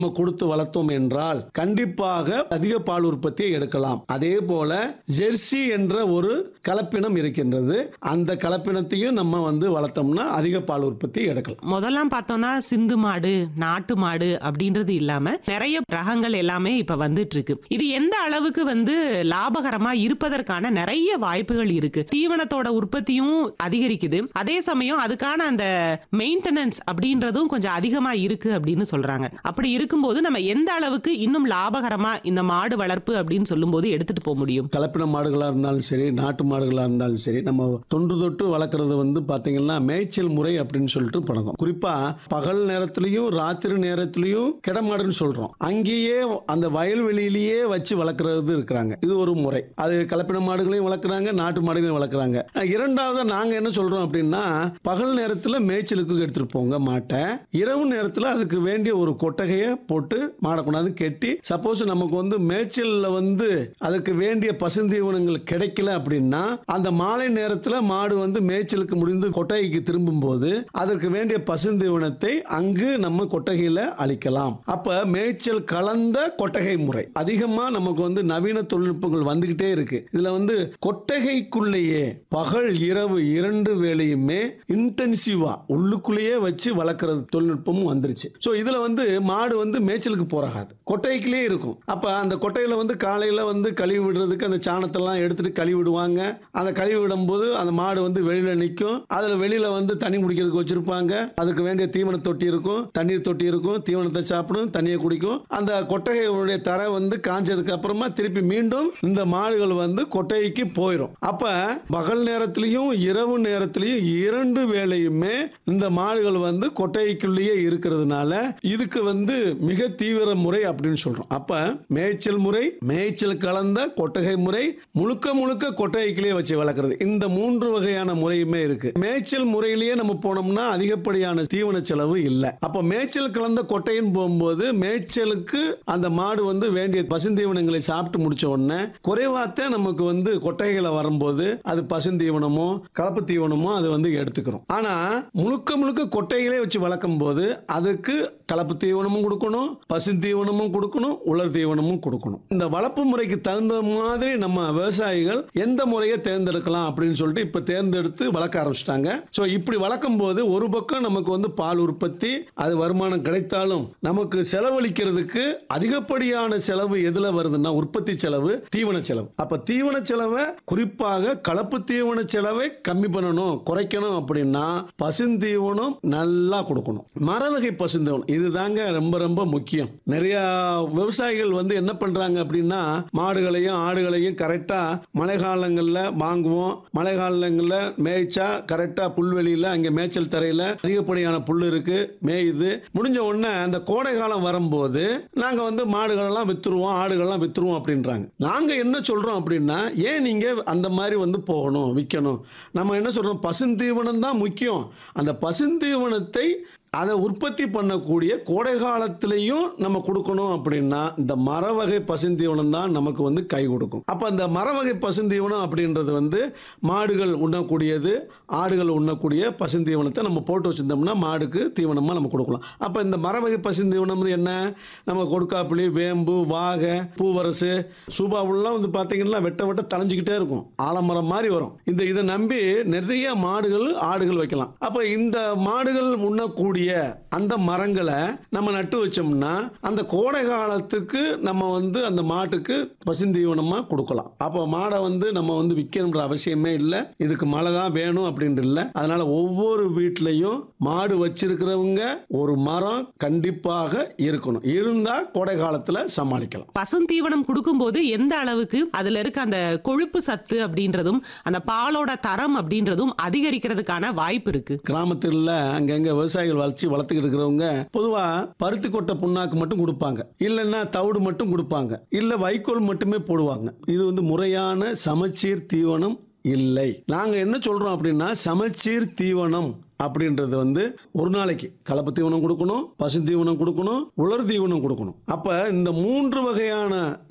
நம்ம கொடுத்து வளர்த்தோம் என்றால் கண்டிப்பாக அதிக பால் உற்பத்தியை எடுக்கலாம். அதே போல ஜெர்சி என்ற ஒரு கலப்பினம் இருக்கின்றது. அந்த கலப்பினத்தையும் நம்ம வளர்த்தோம்னா அதிக பால் உற்பத்தி எடுக்கலாம். முதல்லாம் பார்த்தோம்னா சிந்து மாடு, நாட்டு மாடு அப்படின்றது இல்லாம நிறைய ரகங்கள் எல்லாமே இப்ப வந்துட்டு இருக்கு. இது எந்த அளவுக்கு லாபகரமா இருப்பதற்கான நிறைய வாய்ப்புகள் இருக்கு. தீவனத்தோட உற்பத்தியும் அதிகரிக்குது. அதே சமயம் அதுக்கான அந்த மெயின்டெனன்ஸ் அப்படின்றதும் கொஞ்சம் அதிகமா இருக்கு அப்படின்னு சொல்றாங்க. அப்படி இருக்கும்போது நம்ம எந்த அளவுக்கு இன்னும் லாபகரமா இந்த மாடு வளர்ப்பு அப்படின்னு சொல்லும்போது எடுத்துட்டு போக முடியும்? கலப்பின மாடுகளா இருந்தாலும் சரி, நாட்டு மாடுகளா இருந்தாலும் சரி, நம்ம தொன்று தொட்டு வளர்க்கறது பாத்தீங்கன்னா மேய்ச்சல் முறை அப்படின்னு சொல்லிட்டு பழக்கம். குறிப்பா பகல் நேரத்திலையும் ராத்திரி இரவுலையும் கிடமாடுன்னு சொல்றோம். அங்கேயே அந்த வயல்வெளியிலேயே வச்சு வளர்க்கறது இருக்கிறாங்க. இது ஒரு முறை. அது கலப்பின மாடுகளையும் வளர்க்குறாங்க, நாட்டு மாடுகளையும் வளர்க்குறாங்க. இரண்டாவது நாங்க என்ன சொல்றோம் அப்படின்னா, பகல் நேரத்தில் மேய்ச்சலுக்கு எடுத்துட்டு போங்க மாட்டை, இரவு நேரத்தில் அதுக்கு வேண்டிய ஒரு கொட்டகையை போட்டு மாடை கொண்டாந்து கெட்டி, சப்போஸ் நமக்கு மேய்ச்சல்ல அதுக்கு வேண்டிய பசுந்தீவனங்கள் கிடைக்கல அப்படின்னா அந்த மாலை நேரத்தில் மாடு மேய்ச்சலுக்கு முடிந்து கொட்டகைக்கு திரும்பும் போது அதற்கு வேண்டிய பசுந்தீவனத்தை அங்கு நம்ம கொட்டகையில அளிக்கலாம். அப்ப மேய்ச்சல் கலந்த கொட்டகை முறை அதிகமா நமக்கு நவீன தொழில்நுட்பங்கள் வந்துகிட்டே இருக்கு. இதுல கொட்டகைக்குள்ளேயே பகல் இரவு 2 வேளையுமே இன்டென்சிவா உள்ளுக்குள்ளேயே வச்சு வளர்க்கறது தொழில்நுட்பமும் வந்துருச்சு. சோ இதுல மாடு மேய்ச்சலுக்கு போறாது, கொட்டகைக்குள்ளே இருக்கும். அப்ப அந்த கொட்டையில காலையில கழுவி விடுறதுக்கு அந்த சாணத்தெல்லாம் எடுத்துட்டு கழுவி விடுவாங்க. அந்த கழுவி விடும் போது அந்த மாடு வெளியில நிற்கும். அதுல வெளியில தண்ணி குடிக்கிறதுக்கு வச்சிருப்பாங்க. அதுக்கு வேண்டிய தீவன தொட்டி இருக்கும், தண்ணீர் தொட்டி இருக்கும். தீவனத்தை சாப்பிடும், தண்ணியை குடிக்கும். அந்த கொட்டகையுடைய தரை காஞ்சதுக்கு அப்புறமா திருப்பி மீண்டும் இந்த மாடுகள் கொட்டகைக்கு போயிடும். அப்ப பகல் நேரத்திலையும் இரவு நேரத்திலையும் 2 வேளையுமே இந்த மாடுகள் கொட்டகைக்குள்ளேயே இருக்கிறதுனால இதுக்கு மிக தீவிர முறை அப்படின்னு சொல்றோம். அப்ப மேய்ச்சல் முறை, மேய்ச்சல் கலந்த கொட்டகை முறை, முழுக்க முழுக்க கொட்டகைக்குள்ளேயே வச்சு வளர்க்கிறது. இந்த 3 வகையான முறையுமே இருக்கு. மேய்ச்சல் முறையிலேயே நம்ம போனோம்னா அதிகப்படியான தீவன செலவு இல்லை. அப்ப மேய்ச்சல் கலந்த கொட்டைன்னு போகும்போது மேய்ச்சலுக்கு அந்த மாடு வேண்டிய பசுந்தீவனங்களை சாப்பிட்டு முடிச்ச உடனே குறைவாத்த நமக்கு கொட்டைகளை வரும்போது அது பசுந்தீவனமோ கலப்பு தீவனமோ அது எடுத்துக்கிறோம். ஆனா முழுக்க முழுக்க கொட்டைகளே வச்சு வளர்க்கும் போது அதுக்கு கலப்பு தீவனமும் கொடுக்கணும், பசுந்தீவனமும் கொடுக்கணும், உலர் தீவனமும் கொடுக்கணும். இந்த வளர்ப்பு முறைக்கு தகுந்த மாதிரி நம்ம விவசாயிகள் எந்த முறையை தேர்ந்தெடுக்கலாம் அப்படின்னு சொல்லிட்டு இப்ப தேர்ந்தெடுத்து வளர்க்க ஆரம்பிச்சிட்டாங்க. சோ இப்படி வளர்க்கும் போது ஒரு பக்கம் நமக்கு பால் உற்பத்தி, அது வருமானம் கிடைத்தாலும் நமக்கு செலவழிக்கிறதுக்கு அதிகப்படியான செலவு எதுல வருதுன்னா உற்பத்தி செலவு, தீவன செலவு. அப்ப தீவன செலவை குறிப்பாக கலப்பு தீவன செலவை கம்மி பண்ணணும், குறைக்கணும் அப்படின்னா பசுந்தீவனம் நல்லா கொடுக்கணும். மரவகை பசுந்தீவனம் இதுதாங்க ரொம்ப ரொம்ப முக்கியம். நிறைய விவசாயிகள் என்ன பண்றாங்க அப்படின்னா மாடுகளையும் ஆடுகளையும் கரெக்டா மழை காலங்கள்ல வாங்குவோம். மழை காலங்கள்ல மேய்ச்சா கரெக்டா புல்வெளியில அங்க மேய்ச்சல் தரையில அதிகப்படியான புல் இருக்கு, மேயுது. முடிஞ்ச உடனே அந்த கோடை காலம் வரும்போது நாங்க மாடுகள் எல்லாம் வித்துருவோம், ஆடுகள் எல்லாம் வித்துருவோம் அப்படின்றாங்க. நாங்க என்ன சொல்றோம் அப்படின்னா, ஏன் நீங்க அந்த மாதிரி போகணும், விற்கணும்? நம்ம என்ன சொல்றோம், பசுந்தீவனம் தான் முக்கியம். அந்த பசுந்தீவனத்தை அதை உற்பத்தி பண்ணக்கூடிய கோடை காலத்திலையும் நம்ம கொடுக்கணும் அப்படின்னா இந்த மரவகை பசுந்தீவனம் தான் நமக்கு கை கொடுக்கும். அப்ப அந்த மரவகை பசுந்தீவனம் அப்படின்றது மாடுகள் உண்ணக்கூடியது, ஆடுகள் உண்ணக்கூடிய பசுந்தீவனத்தை நம்ம போட்டு வச்சிருந்தோம்னா மாடுக்கு தீவனமா நம்ம கொடுக்கலாம். அப்ப இந்த மரவகை பசுந்தீவனம் என்ன, நம்ம கொடுக்காப்புளி, வேம்பு, வாகை, பூவரசு, சூபாவுலாம் பாத்தீங்கன்னா வெட்ட வெட்ட தளைஞ்சுக்கிட்டே இருக்கும், ஆலமரம் மாதிரி வரும். இதை நம்பி நிறைய மாடுகள் ஆடுகள் வைக்கலாம். அப்ப இந்த மாடுகள் உண்ணக்கூடிய அந்த மரங்களை நம்ம நட்டு வச்சோம்னா அந்த கோடை காலத்துக்கு நம்ம அந்த மாட்டுக்கு பசுந்தீவனமா கொடுக்கலாம். அப்ப மாடை நம்ம விற்கணுன்ற அவசியமே இல்லை. இதுக்கு மழை தான் வேணும் அப்படின்னு இல்லை. அதனால ஒவ்வொரு வீட்லயும் மாடு வச்சிருக்கிறவங்க ஒரு மரம் கண்டிப்பாக இருக்கணும். இருந்தா கோடை காலத்துல சமாளிக்கலாம். பசுந்தீவனம் கொடுக்கும் போது எந்த அளவுக்கு அதுல இருக்க அந்த கொழுப்பு சத்து அப்படின்றதும் அந்த பாலோட தரம் அப்படின்றதும் அதிகரிக்கிறதுக்கான வாய்ப்பு இருக்கு? கிராமத்துல அங்கங்க விவசாயிகள் வளர்த்துக்கிட்டு இருக்கிறவங்க பொதுவா பருத்தி கொட்டை புண்ணாக்கு மட்டும் கொடுப்பாங்க, இல்லைன்னா தவிடு மட்டும் கொடுப்பாங்க, இல்ல வைக்கோல் மட்டுமே போடுவாங்க. இது முறையான சமச்சீர் தீவனம் இல்லை. நாங்க என்ன சொல்றோம் அப்படின்னா, சமச்சீர் தீவனம் அப்படின்றது ஒரு நாளைக்கு கலப்பு தீவனம் கொடுக்கணும், பசு தீவனம் கொடுக்கணும், உலர் தீவனம் கொடுக்கணும். அப்ப இந்த 3 வகையான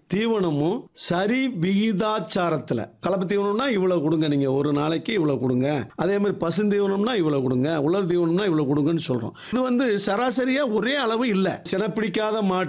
தீவனமும் சரி விகிதாச்சாரத்துல கலப்பு தீவனம்னா இவ்வளவு கொடுங்க, நீங்க ஒரு நாளைக்கு இவ்வளவு கொடுங்க, அதே மாதிரி பசுந்தீவனம்னா இவ்வளவு கொடுங்க, உலர் தீவனம்னா இவ்வளவு கொடுங்கன்னு சொல்றோம். இது சராசரியா ஒரே அளவு இல்ல. சினப்பிடிக்காத மாட்டு